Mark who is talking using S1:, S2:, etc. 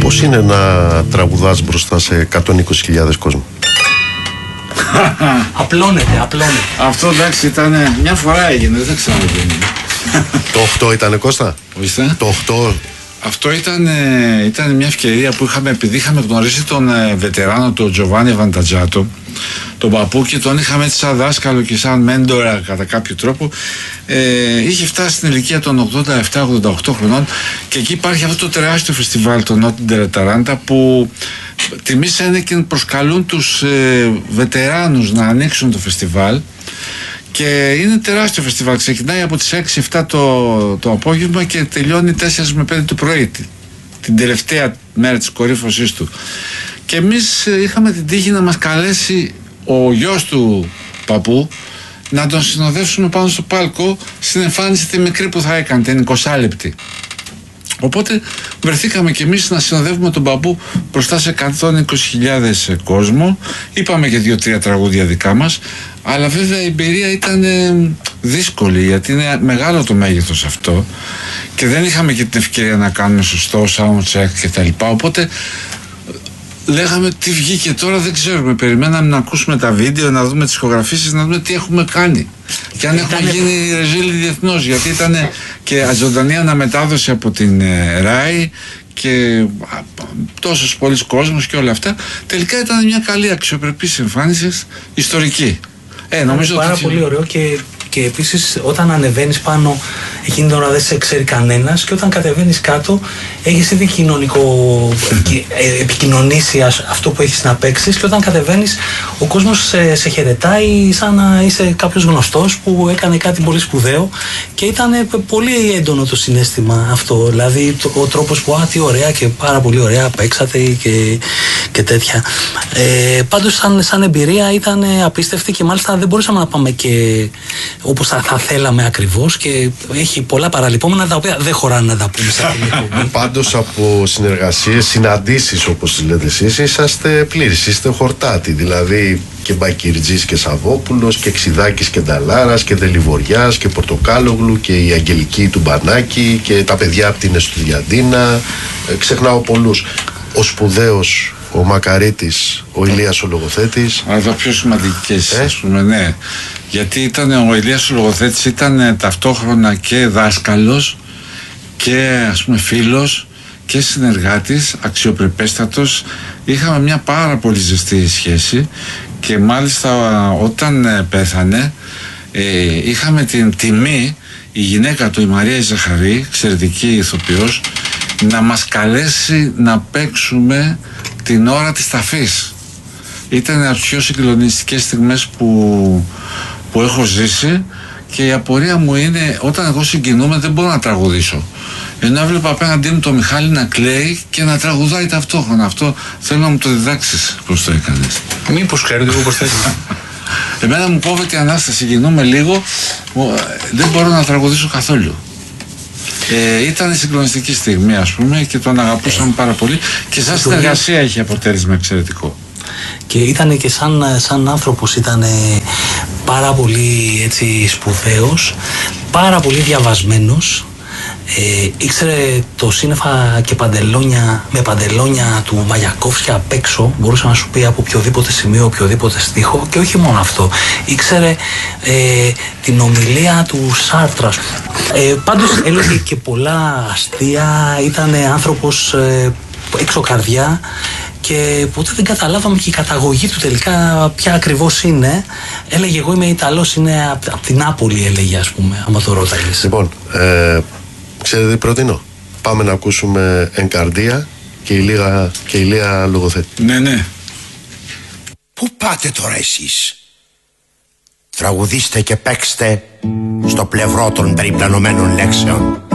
S1: Πώς είναι να τραγουδάς μπροστά σε 120.000 κόσμο?
S2: Απλώνεται.
S3: Αυτό εντάξει ήταν μια φορά έγινε, δεν ξαναγίνει.
S1: Το 8 ήτανε, Κώστα?
S3: Ορίστε.
S1: Το 8.
S3: Αυτό ήταν μια ευκαιρία που είχαμε, επειδή είχαμε γνωρίσει τον βετεράνο, τον Τζοβάνι Βαντατζάτο, τον παππού, και τον είχαμε έτσι σαν δάσκαλο και σαν μέντορα κατά κάποιο τρόπο. Είχε φτάσει στην ηλικία των 87-88 χρονών και εκεί υπάρχει αυτό το τεράστιο φεστιβάλ, το Νότιντερ Ταράντα, που τιμής ένεκεν προσκαλούν τους βετεράνους να ανοίξουν το φεστιβάλ. Και είναι τεράστιο φεστιβάλ. Ξεκινάει από τις 6-7 το απόγευμα και τελειώνει 4 με 5 το πρωί, την τελευταία μέρα της κορύφωσής του. Και εμείς είχαμε την τύχη να μας καλέσει ο γιος του παππού να τον συνοδεύσουμε πάνω στο πάλκο στην εμφάνιση τη μικρή που θα έκανε, την 20 λεπτή. Οπότε βρεθήκαμε κι εμείς να συνοδεύουμε τον παππού μπροστά σε 120.000 κόσμο. Είπαμε και 2-3 τραγούδια δικά μας. Αλλά βέβαια η εμπειρία ήταν δύσκολη, γιατί είναι μεγάλο το μέγεθος αυτό και δεν είχαμε και την ευκαιρία να κάνουμε σωστό sound check και τα λοιπά. Οπότε λέγαμε τι βγήκε τώρα, δεν ξέρουμε. Περιμέναμε να ακούσουμε τα βίντεο, να δούμε τις ηχογραφήσεις, να δούμε τι έχουμε κάνει και αν έχουμε γίνει ρεζίλοι διεθνώς, γιατί ήταν και ζωντανή αναμετάδοση από την ΡΑΗ και τόσος πολλοί κόσμος και όλα αυτά. Τελικά ήταν μια καλή αξιοπρεπής εμφάνιση, ιστορική. Νομίζω
S2: πάρα πολύ ωραίο και επίσης όταν ανεβαίνεις πάνω εκείνη την ώρα δεν σε ξέρει κανένας και όταν κατεβαίνεις κάτω έχεις ήδη επικοινωνήσει αυτό που έχεις να παίξεις και όταν κατεβαίνεις ο κόσμος σε χαιρετάει σαν να είσαι κάποιος γνωστός που έκανε κάτι πολύ σπουδαίο και ήταν πολύ έντονο το συναίσθημα αυτό, δηλαδή ο τρόπος που τι ωραία και πάρα πολύ ωραία παίξατε και τέτοια. Πάντως σαν εμπειρία ήταν απίστευτη και μάλιστα δεν μπορούσαμε να πάμε και όπως θα θέλαμε ακριβώς και έχει πολλά παραλυπόμενα τα οποία δεν χωράνε να τα πούμε σε αυτή την εκπομπή.
S1: Πάντως από συνεργασίες, συναντήσεις όπως τις λέτε εσείς, είσαστε πλήρεις, είστε χορτάτοι, δηλαδή και Μπακυρτζής και Σαββόπουλος και Ξιδάκης και Νταλάρας και Δελιβοριάς και Πορτοκάλογλου και η Αγγελική του Μπανάκη και τα παιδιά από την Εστουδιαντίνα, ξεχνάω πολλούς. Ο σπουδαίος, ο Μακαρίτης, ο Ηλίας ο Λογοθέτης.
S3: Αλλά τα πιο σημαντικές, ας πούμε, ναι. Γιατί ο Ηλίας ο Λογοθέτης ήταν ταυτόχρονα και δάσκαλος και ας πούμε φίλος και συνεργάτης, αξιοπρεπέστατος. Είχαμε μια πάρα πολύ ζεστή σχέση και μάλιστα όταν πέθανε είχαμε την τιμή η γυναίκα του, η Μαρία Ζαχαρή, εξαιρετική ηθοποιός, να μας καλέσει να παίξουμε την ώρα της ταφής. Ήταν από τις πιο συγκλονιστικές στιγμές που έχω ζήσει και η απορία μου είναι όταν εγώ συγκινούμαι δεν μπορώ να τραγουδήσω. Ενώ έβλεπα απέναντί μου το Μιχάλη να κλαίει και να τραγουδάει ταυτόχρονα. Αυτό θέλω να μου το διδάξεις πώς το έκανες.
S4: Μήπως ξέρετε εγώ πώς θα έκανα.
S3: Εμένα μου κόβεται η ανάσταση, συγκινούμε λίγο, δεν μπορώ να τραγουδήσω καθόλου. Ήταν συγκλονιστική στιγμή ας πούμε και τον αγαπούσαμε πάρα πολύ και σαν συνεργασία έχει αποτέλεσμα εξαιρετικό.
S2: Και ήταν και σαν άνθρωπος ήταν πάρα πολύ έτσι σπουδαίος, πάρα πολύ διαβασμένος. Ήξερε το σύννεφα και παντελόνια με παντελόνια του Μαγιακόφσκια απ' έξω, μπορούσε να σου πει από οποιοδήποτε σημείο, οποιοδήποτε στίχο και όχι μόνο αυτό. Ήξερε την ομιλία του Σάρτρα. Πάντως έλεγε και πολλά αστεία, ήταν άνθρωπος έξω καρδιά και ποτέ δεν καταλάβαμε και η καταγωγή του τελικά ποια ακριβώς είναι. Έλεγε εγώ είμαι Ιταλός, είναι από την Νάπολη έλεγε ας πούμε, άμα το ρώταγες.
S1: Λοιπόν, ξέρετε τι προτείνω? Πάμε να ακούσουμε Ενκαρδία και Ηλία Λογοθέτη.
S3: Ναι.
S5: Πού πάτε τώρα εσείς? Τραγουδήστε και παίξτε στο πλευρό των περιπλανωμένων λέξεων.